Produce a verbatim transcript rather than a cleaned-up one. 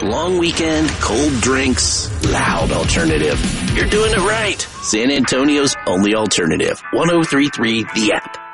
Long weekend, cold drinks, loud alternative. You're doing it right. San Antonio's only alternative. one oh three point three The App.